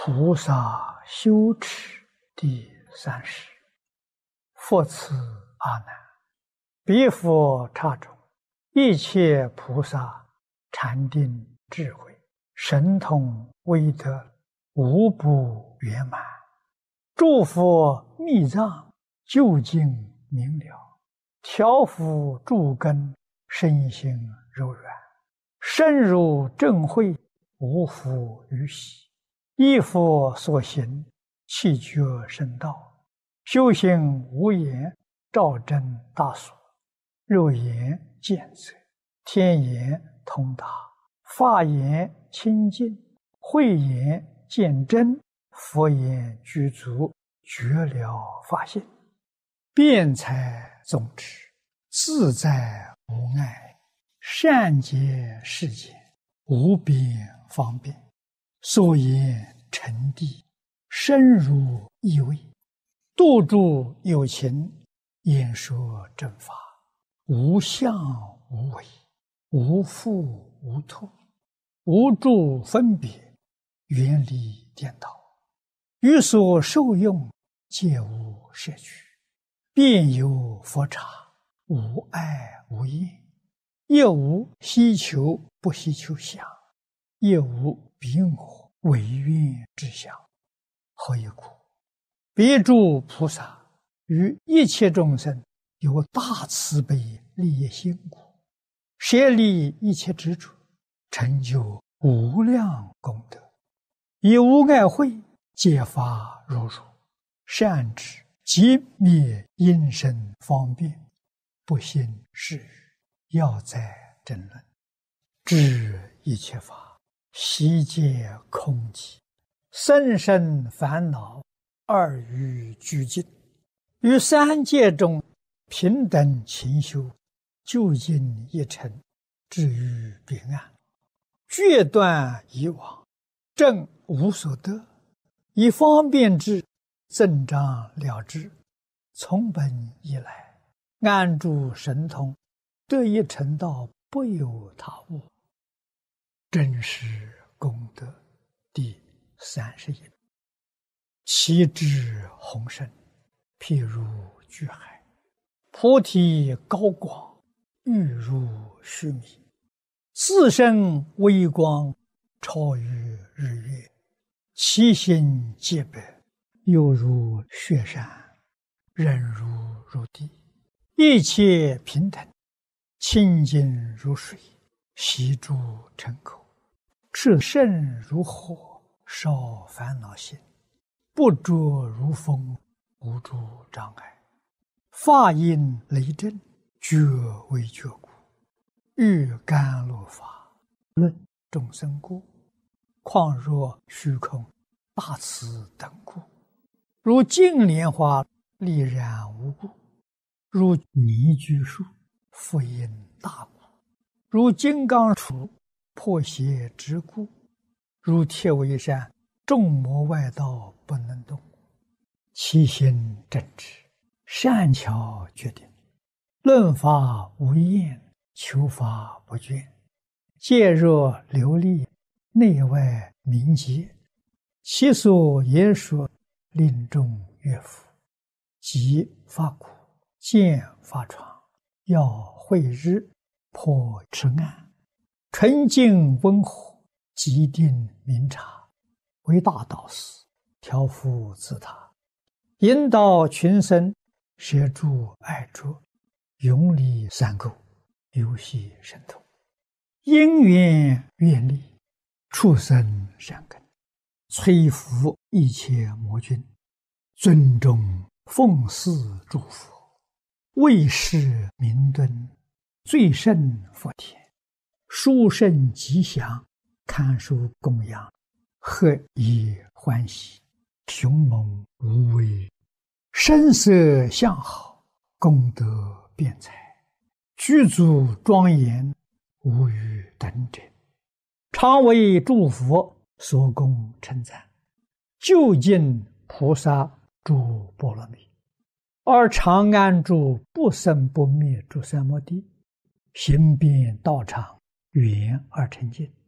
菩萨修持第30。复次阿难，彼佛刹中，一切菩萨禅定智慧神通威德无不圆满，诸佛密藏究竟明了，调伏诸根身心柔软，深入正慧无复于喜，依佛所行气觉圣道，修行无言照真大所，肉眼见则，天眼通达，法眼清净，慧眼见真，佛眼具足，觉了法性，辩才宗旨，自在无碍，善解世间，无边方便，所言诚谛，深入意味，度诸有情，演说正法，无相无为，无复无脱，无诸分别，远离颠倒，于所受用皆无摄取，遍有佛刹，无碍无厌，亦无希求不希求相，亦无彼我违愿之相。何以故？彼诸菩萨于一切众生有大慈悲利益心故，舍离一切执着，成就无量功德，以无碍慧解法如如，善知即灭因身方便，不信是语，要在争论，知一切法悉皆空寂，生生烦恼二于俱尽，于三界中平等勤修，究竟一尘，至于彼岸，决断以往，正无所得，以方便之，增长了之，从本以来，安住神通，得一成道，不有他物。真实功德第31。其智宏深，譬如巨海，菩提高广，欲如须弥，自身微光，超于日月，其心皆白，犹如雪山，忍如地，一切平等，清净如水，悉诸尘口，炽盛如火，烧烦恼心，不着如风，无诸障碍，法音雷震，觉为觉故，欲甘露法，论众生故，况若虚空大慈等故，如净莲花丽然无故，如泥居树复因大故，如金刚杵破邪之故，如铁围山众魔外道不能动，其心正直，善巧决定，论法无厌，求法不倦，戒若流利，内外明洁，其所言说令众悦服，即发苦，见发疮，要慧日，破痴暗，纯净温和，极定明察，为大导师，调伏自他，引导群生，摄诸爱着，永离三垢，游戏神通，因缘愿力，畜生善根，摧伏一切魔君，尊重奉祀诸佛，为世明敦，最胜佛田，殊胜吉祥，堪属供养，何以欢喜，雄猛无畏，声色相好，功德辩才，具足庄严，无与等者，常为诸佛所供称赞，究竟菩萨诸波罗蜜，而常安住不生不灭诸三摩地，行遍道场，圆而成净，